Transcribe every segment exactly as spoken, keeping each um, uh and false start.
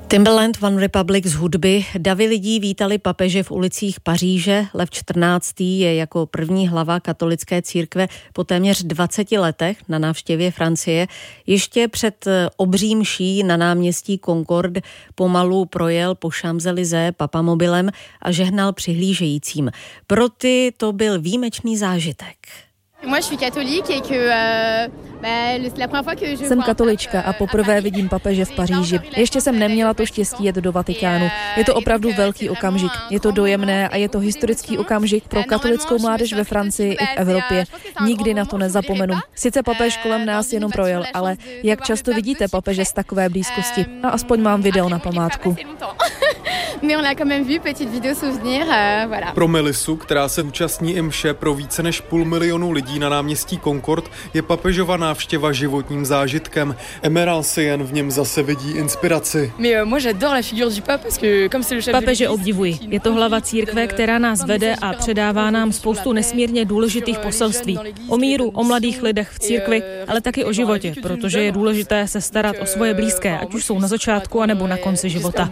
Timbaland, One Republic z hudby. Davy lidí vítali papeže v ulicích Paříže. Lev čtrnáctý je jako první hlava katolické církve po téměř dvaceti letech na návštěvě Francie. Ještě před obří mší na náměstí Concorde pomalu projel po Champs-Élysées papamobilem a žehnal přihlížejícím. Pro ty to byl výjimečný zážitek. Jsem katolička a poprvé vidím papeže v Paříži. Ještě jsem neměla to štěstí jet do Vatikánu. Je to opravdu velký okamžik. Je to dojemné a je to historický okamžik pro katolickou mládež ve Francii i v Evropě. Nikdy na to nezapomenu. Sice papež kolem nás jenom projel, ale jak často vidíte papeže z takové blízkosti? A aspoň mám video na památku. Pro Melisu, která se účastní i mše pro více než půl milionu lidí na náměstí Concorde, je papežova návštěva životním zážitkem. Emerald si jen v něm zase vidí inspiraci. Papeže obdivuji. Je to hlava církve, která nás vede a předává nám spoustu nesmírně důležitých poselství. O míru, o mladých lidech v církvi, ale taky o životě, protože je důležité se starat o svoje blízké, ať už jsou na začátku, anebo na konci života.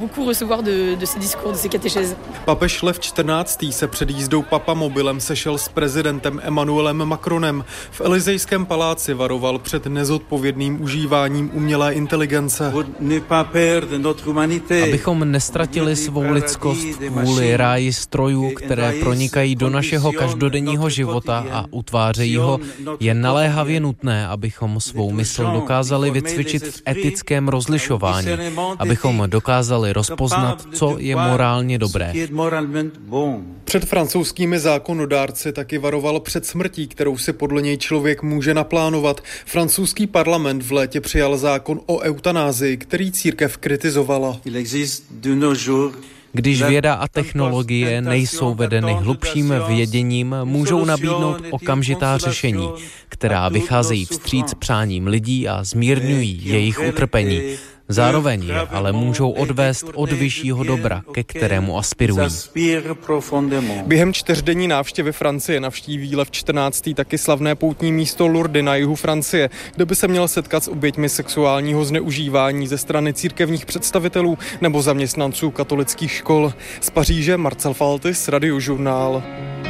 Papež Lev čtrnáctý se před jízdou papamobilem sešel s prezidentem Emmanuelem Macronem. V Elysejském paláci varoval před nezodpovědným užíváním umělé inteligence. Abychom nestratili svou lidskost kvůli ráji strojů, které pronikají do našeho každodenního života a utvářejí ho, je naléhavě nutné, abychom svou mysl dokázali vycvičit v etickém rozlišování, abychom dokázali rozpoznat, co je morálně dobré. Před francouzskými zákonodárci taky varoval před smrtí, kterou si podle něj člověk může naplánovat. Francouzský parlament v létě přijal zákon o eutanázii, který církev kritizovala. Když věda a technologie nejsou vedeny hlubším věděním, můžou nabídnout okamžitá řešení, která vycházejí vstříc přáním lidí a zmírňují jejich utrpení. Zároveň je ale můžou odvést od vyššího dobra, ke kterému aspirují. Během čtyřdenní návštěvy Francie navštíví Lev čtrnáctý taky slavné poutní místo Lourdes na jihu Francie, kde by se měl setkat s oběťmi sexuálního zneužívání ze strany církevních představitelů nebo zaměstnanců katolických škol. Z Paříže Marcel Faltis, Radiožurnál.